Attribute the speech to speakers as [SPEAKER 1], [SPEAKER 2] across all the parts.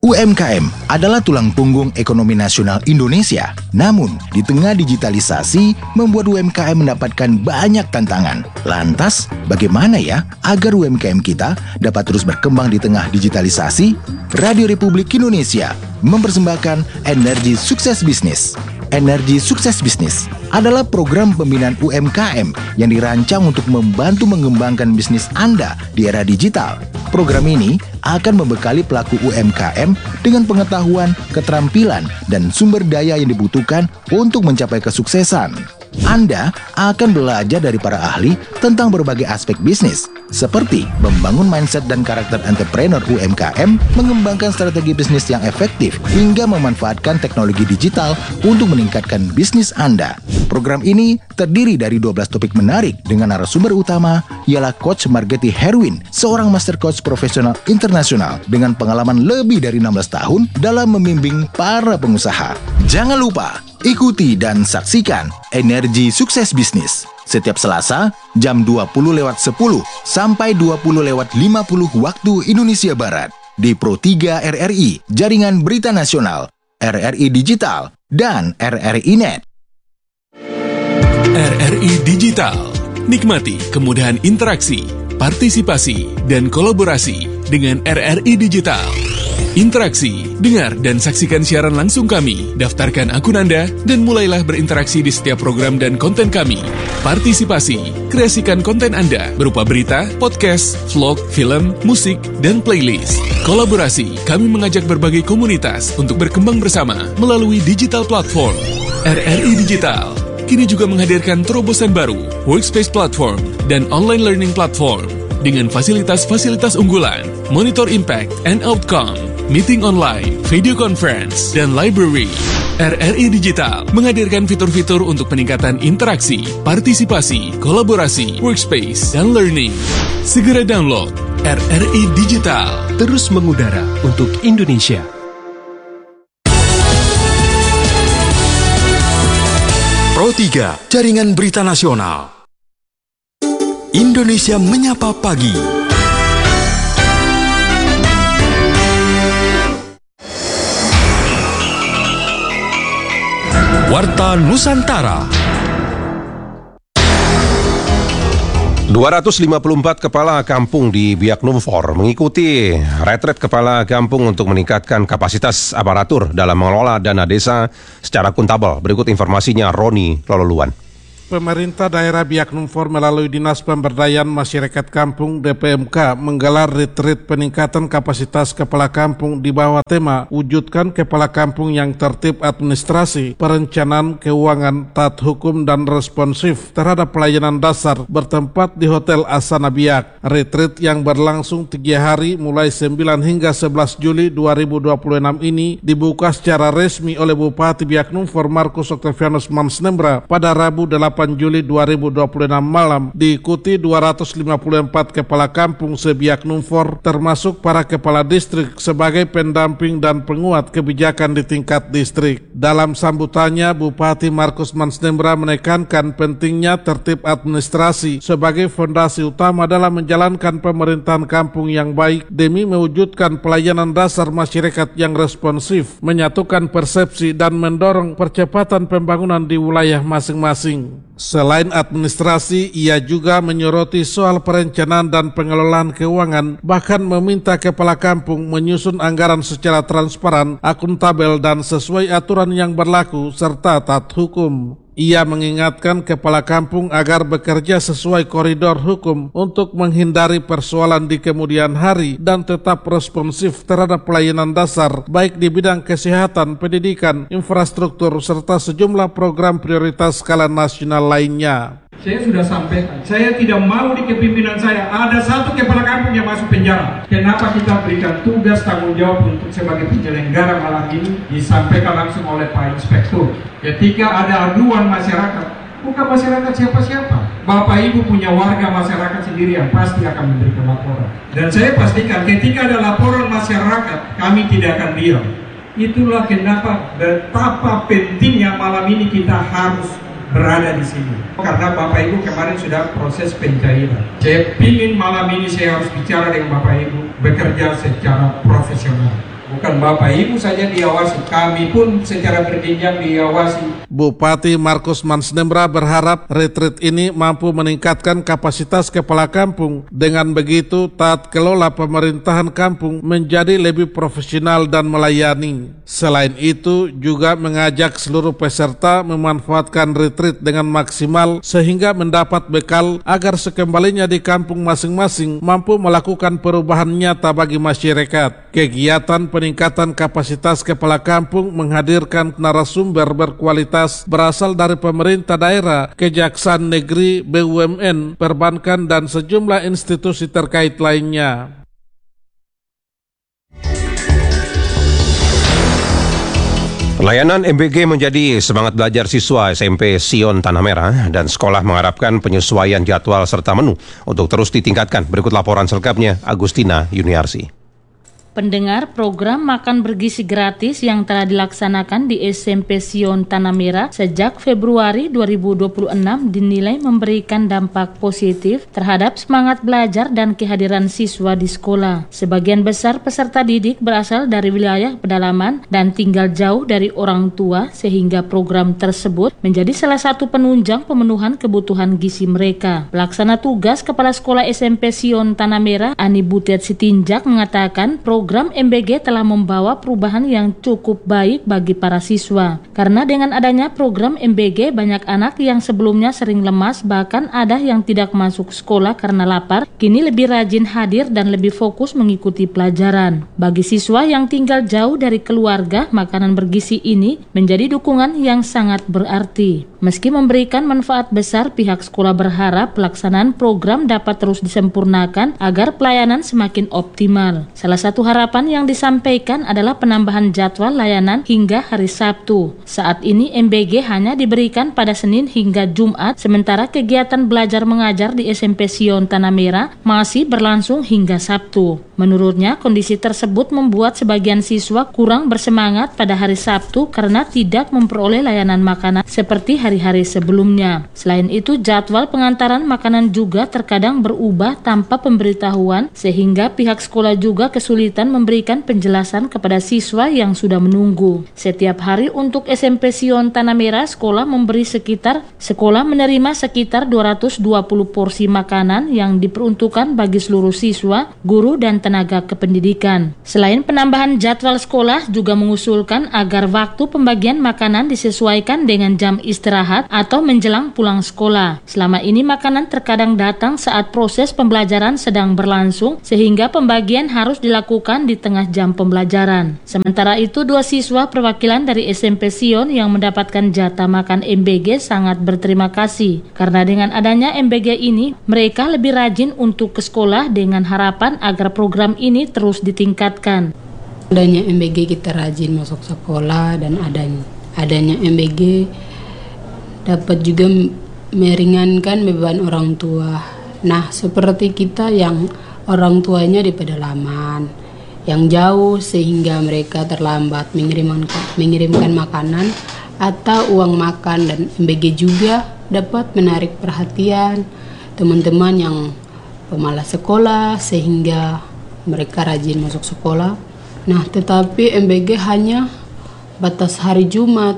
[SPEAKER 1] UMKM adalah tulang punggung ekonomi nasional Indonesia. Namun, di tengah digitalisasi, membuat UMKM mendapatkan banyak tantangan. Lantas, bagaimana ya agar UMKM kita dapat terus berkembang di tengah digitalisasi? Radio Republik Indonesia mempersembahkan Energi Sukses Bisnis. Energi Sukses Bisnis adalah program pembinaan UMKM yang dirancang untuk membantu mengembangkan bisnis Anda di era digital. Program ini akan membekali pelaku UMKM dengan pengetahuan, keterampilan, dan sumber daya yang dibutuhkan untuk mencapai kesuksesan. Anda akan belajar dari para ahli tentang berbagai aspek bisnis, seperti membangun mindset dan karakter entrepreneur UMKM, mengembangkan strategi bisnis yang efektif, hingga memanfaatkan teknologi digital untuk meningkatkan bisnis Anda. Program ini terdiri dari 12 topik menarik dengan narasumber utama ialah Coach Margeti Herwin, seorang master coach profesional internasional dengan pengalaman lebih dari 16 tahun dalam membimbing para pengusaha. Jangan lupa, ikuti dan saksikan Energi Sukses Bisnis setiap Selasa jam 20.10 sampai 20.50 waktu Indonesia Barat di Pro 3 RRI, Jaringan Berita Nasional, RRI Digital, dan RRI Net.
[SPEAKER 2] RRI Digital. Nikmati kemudahan interaksi, partisipasi, dan kolaborasi dengan RRI Digital. Interaksi, dengar dan saksikan siaran langsung kami, daftarkan akun Anda, dan mulailah berinteraksi di setiap program dan konten kami. Partisipasi, kreasikan konten Anda berupa berita, podcast, vlog, film, musik, dan playlist. Kolaborasi, kami mengajak berbagai komunitas untuk berkembang bersama melalui digital platform. RRI Digital kini juga menghadirkan terobosan baru, workspace platform, dan online learning platform dengan fasilitas-fasilitas unggulan, monitor impact and outcome, meeting online, video conference, dan library. RRI Digital menghadirkan fitur-fitur untuk peningkatan interaksi, partisipasi, kolaborasi, workspace, dan learning. Segera download RRI Digital.
[SPEAKER 3] Terus mengudara untuk Indonesia.
[SPEAKER 4] Pro 3, Jaringan Berita Nasional. Indonesia Menyapa Pagi. Warta Nusantara.
[SPEAKER 5] 254 kepala kampung di Biak Numfor mengikuti retret kepala kampung untuk meningkatkan kapasitas aparatur dalam mengelola dana desa secara akuntabel. Berikut informasinya, Roni Lololuan.
[SPEAKER 6] Pemerintah daerah Biak Numfor melalui Dinas Pemberdayaan Masyarakat Kampung DPMK menggelar retreat peningkatan kapasitas kepala kampung di bawah tema wujudkan kepala kampung yang tertib administrasi, perencanaan keuangan, taat hukum dan responsif terhadap pelayanan dasar bertempat di Hotel Asana Biak. Retreat yang berlangsung 3 hari mulai 9 hingga 11 Juli 2026 ini dibuka secara resmi oleh Bupati Biak Numfor Markus Octavianus Mansnembra pada Rabu 8 Juli 2026 malam, diikuti 254 kepala kampung se-Biak Numfor termasuk para kepala distrik sebagai pendamping dan penguat kebijakan di tingkat distrik. Dalam sambutannya, Bupati Markus Mansnembra menekankan pentingnya tertib administrasi sebagai fondasi utama dalam menjalankan pemerintahan kampung yang baik demi mewujudkan pelayanan dasar masyarakat yang responsif, menyatukan persepsi dan mendorong percepatan pembangunan di wilayah masing-masing. Selain administrasi, ia juga menyoroti soal perencanaan dan pengelolaan keuangan, bahkan meminta kepala kampung menyusun anggaran secara transparan, akuntabel dan sesuai aturan yang berlaku serta taat hukum. Ia mengingatkan kepala kampung agar bekerja sesuai koridor hukum untuk menghindari persoalan di kemudian hari dan tetap responsif terhadap pelayanan dasar baik di bidang kesehatan, pendidikan, infrastruktur, serta sejumlah program prioritas skala nasional lainnya.
[SPEAKER 7] Saya sudah sampaikan, saya tidak mau di kepemimpinan saya ada satu kepala kampung yang masuk penjara. Kenapa kita berikan tugas tanggung jawab untuk sebagai penyelenggara malam ini disampaikan langsung oleh Pak Inspektur. Ketika ada aduan masyarakat, bukan masyarakat siapa-siapa. Bapak Ibu punya warga masyarakat sendiri yang pasti akan memberikan laporan. Dan saya pastikan ketika ada laporan masyarakat, kami tidak akan diam. Itulah kenapa betapa pentingnya malam ini kita harus berada di sini. Karena Bapak Ibu kemarin sudah proses pencairan. Saya ingin malam ini saya harus bicara dengan Bapak Ibu, bekerja secara profesional. Bukan Bapak Ibu saja diawasi, kami pun secara berjenjang diawasi.
[SPEAKER 6] Bupati Markus Mansnembra berharap retreat ini mampu meningkatkan kapasitas kepala kampung. Dengan begitu, tata kelola pemerintahan kampung menjadi lebih profesional dan melayani. Selain itu, juga mengajak seluruh peserta memanfaatkan retreat dengan maksimal sehingga mendapat bekal agar sekembalinya di kampung masing-masing mampu melakukan perubahan nyata bagi masyarakat. Kegiatan peningkatan kapasitas kepala kampung menghadirkan narasumber berkualitas berasal dari pemerintah daerah, kejaksaan negeri, BUMN, perbankan, dan sejumlah institusi terkait lainnya.
[SPEAKER 5] Layanan MBG menjadi semangat belajar siswa SMP Sion Tanah Merah dan sekolah mengharapkan penyesuaian jadwal serta menu untuk terus ditingkatkan. Berikut laporan selengkapnya Agustina Yuniarsi.
[SPEAKER 8] Pendengar, program makan bergizi gratis yang telah dilaksanakan di SMP Sion Tanah Merah sejak Februari 2026 dinilai memberikan dampak positif terhadap semangat belajar dan kehadiran siswa di sekolah. Sebagian besar peserta didik berasal dari wilayah pedalaman dan tinggal jauh dari orang tua, sehingga program tersebut menjadi salah satu penunjang pemenuhan kebutuhan gizi mereka. Pelaksana tugas Kepala Sekolah SMP Sion Tanah Merah, Ani Butet Sitinjak, mengatakan program MBG telah membawa perubahan yang cukup baik bagi para siswa. Karena dengan adanya program MBG, banyak anak yang sebelumnya sering lemas, bahkan ada yang tidak masuk sekolah karena lapar, kini lebih rajin hadir dan lebih fokus mengikuti pelajaran. Bagi siswa yang tinggal jauh dari keluarga, makanan bergizi ini menjadi dukungan yang sangat berarti. Meski memberikan manfaat besar, pihak sekolah berharap pelaksanaan program dapat terus disempurnakan agar pelayanan semakin optimal. Salah satu harapan yang disampaikan adalah penambahan jadwal layanan hingga hari Sabtu. Saat ini MBG hanya diberikan pada Senin hingga Jumat, sementara kegiatan belajar mengajar di SMP Sion Tanah Merah masih berlangsung hingga Sabtu. Menurutnya, kondisi tersebut membuat sebagian siswa kurang bersemangat pada hari Sabtu karena tidak memperoleh layanan makanan seperti hari-hari sebelumnya. Selain itu, jadwal pengantaran makanan juga terkadang berubah tanpa pemberitahuan, sehingga pihak sekolah juga kesulitan memberikan penjelasan kepada siswa yang sudah menunggu. Setiap hari untuk SMP Sion Tanah Merah, sekolah menerima sekitar 220 porsi makanan yang diperuntukkan bagi seluruh siswa, guru, dan tenaga kependidikan. Selain penambahan jadwal, sekolah juga mengusulkan agar waktu pembagian makanan disesuaikan dengan jam istirahat atau menjelang pulang sekolah. Selama ini makanan terkadang datang saat proses pembelajaran sedang berlangsung, sehingga pembagian harus dilakukan di tengah jam pembelajaran. Sementara itu, 2 siswa perwakilan dari SMP Sion yang mendapatkan jatah makan MBG sangat berterima kasih, karena dengan adanya MBG ini mereka lebih rajin untuk ke sekolah dengan harapan agar program ini terus ditingkatkan.
[SPEAKER 9] Adanya MBG kita rajin masuk sekolah, dan adanya MBG dapat juga meringankan beban orang tua. Nah, seperti kita yang orang tuanya di pedalaman yang jauh, sehingga mereka terlambat mengirimkan makanan atau uang makan, dan MBG juga dapat menarik perhatian teman-teman yang pemalas sekolah sehingga mereka rajin masuk sekolah. Nah, tetapi MBG hanya batas hari Jumat,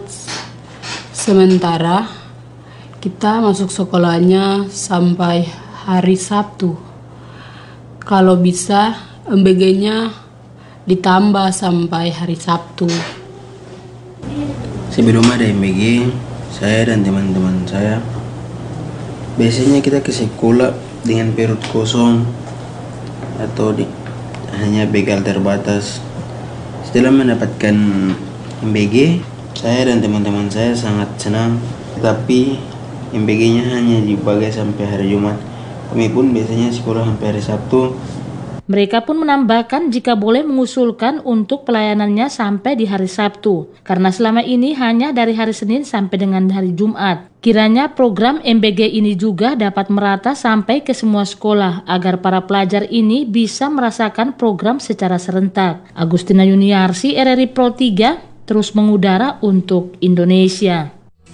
[SPEAKER 9] sementara kita masuk sekolahnya sampai hari Sabtu. Kalau bisa MBG-nya ditambah sampai hari Sabtu.
[SPEAKER 10] Sebelum ada MBG, saya dan teman-teman saya biasanya kita ke sekolah dengan perut kosong atau hanya bekal terbatas. Setelah mendapatkan MBG, saya dan teman-teman saya sangat senang. Tapi MBG-nya hanya dipakai sampai hari Jumat. Kami pun biasanya sekolah sampai hari Sabtu.
[SPEAKER 8] Mereka pun menambahkan jika boleh mengusulkan untuk pelayanannya sampai di hari Sabtu, karena selama ini hanya dari hari Senin sampai dengan hari Jumat. Kiranya program MBG ini juga dapat merata sampai ke semua sekolah agar para pelajar ini bisa merasakan program secara serentak. Agustina Yuniarsi, RRI Pro 3, terus mengudara untuk Indonesia.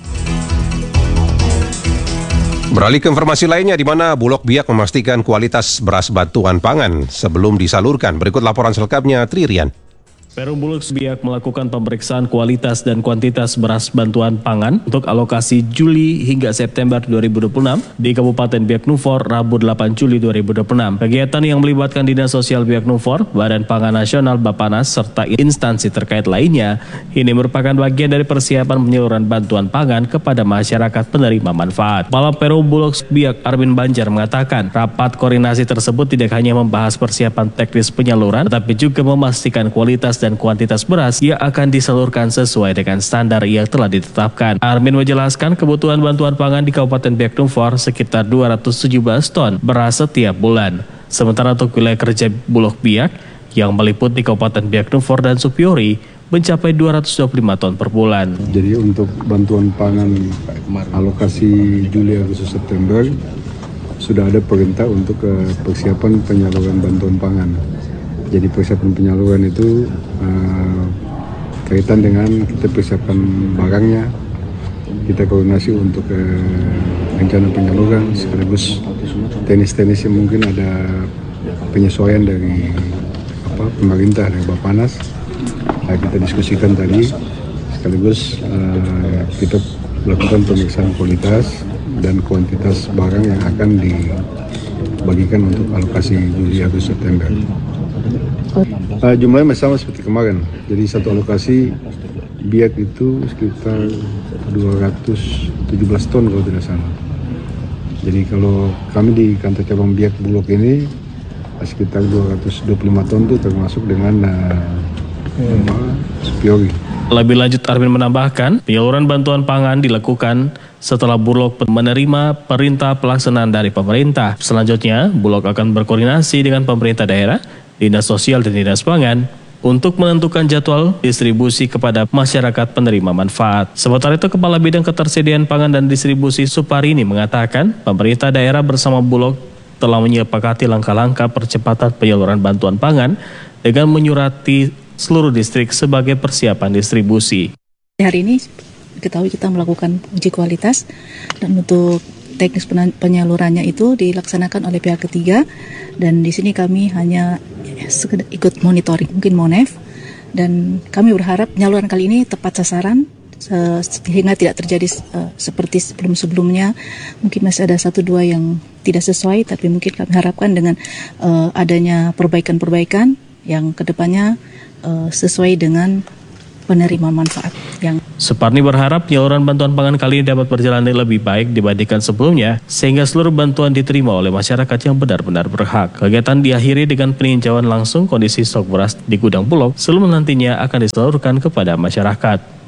[SPEAKER 5] Beralih ke informasi lainnya, di mana Bulog Biak memastikan kualitas beras bantuan pangan sebelum disalurkan. Berikut laporan selengkapnya Tri Rian.
[SPEAKER 11] Perum Bulog Biak melakukan pemeriksaan kualitas dan kuantitas beras bantuan pangan untuk alokasi Juli hingga September 2026 di Kabupaten Biak Numfor Rabu 8 Juli 2026. Kegiatan yang melibatkan Dinas Sosial Biak Numfor, Badan Pangan Nasional Bappenas, serta instansi terkait lainnya, ini merupakan bagian dari persiapan penyaluran bantuan pangan kepada masyarakat penerima manfaat. Kepala Perum Bulog Biak Armin Banjar mengatakan, rapat koordinasi tersebut tidak hanya membahas persiapan teknis penyaluran, tetapi juga memastikan kualitas dan kuantitas beras yang akan disalurkan sesuai dengan standar yang telah ditetapkan. Armin menjelaskan kebutuhan bantuan pangan di Kabupaten Biak Numfor sekitar 217 ton beras setiap bulan. Sementara untuk wilayah kerja Bulog Biak yang meliputi Kabupaten Biak Numfor dan Supiori mencapai 225 ton per bulan.
[SPEAKER 12] Jadi untuk bantuan pangan alokasi Juli, Agustus, September sudah ada perintah untuk persiapan penyaluran bantuan pangan. Jadi persiapan penyaluran itu kaitan dengan kita persiapan barangnya, kita koordinasi untuk rencana penyaluran, sekaligus teknis-teknis yang mungkin ada penyesuaian dari pemerintah, dari Bappenas. Kita diskusikan tadi, sekaligus kita lakukan pemeriksaan kualitas dan kuantitas barang yang akan dibagikan untuk alokasi Juli, Agustus, September. Jumlahnya masih sama seperti kemarin, jadi satu alokasi Biak itu sekitar 217 ton kalau tidak salah. Jadi kalau kami di kantor cabang Biak Bulog ini sekitar 225 ton itu termasuk dengan Supiori.
[SPEAKER 11] Lebih lanjut, Armin menambahkan, penyaluran bantuan pangan dilakukan setelah Bulog menerima perintah pelaksanaan dari pemerintah. Selanjutnya, Bulog akan berkoordinasi dengan pemerintah daerah, Dinas Sosial dan Dinas Pangan untuk menentukan jadwal distribusi kepada masyarakat penerima manfaat. Sementara itu, Kepala Bidang Ketersediaan Pangan dan Distribusi Suparini mengatakan, pemerintah daerah bersama Bulog telah menyepakati langkah-langkah percepatan penyaluran bantuan pangan dengan menyurati seluruh distrik sebagai persiapan distribusi.
[SPEAKER 13] Hari ini diketahui kita melakukan uji kualitas dan untuk teknis penyalurannya itu dilaksanakan oleh pihak ketiga, dan di sini kami hanya ikut monitoring, mungkin MONEF, dan kami berharap penyaluran kali ini tepat sasaran sehingga tidak terjadi seperti sebelum-sebelumnya. Mungkin masih ada 1-2 yang tidak sesuai, tapi mungkin kami harapkan dengan adanya perbaikan-perbaikan yang kedepannya sesuai dengan penerima manfaat yang.
[SPEAKER 11] Suparni berharap penyaluran bantuan pangan kali ini dapat berjalan lebih baik dibandingkan sebelumnya, sehingga seluruh bantuan diterima oleh masyarakat yang benar-benar berhak. Kegiatan diakhiri dengan peninjauan langsung kondisi stok beras di gudang Bulog sebelum nantinya akan disalurkan kepada masyarakat.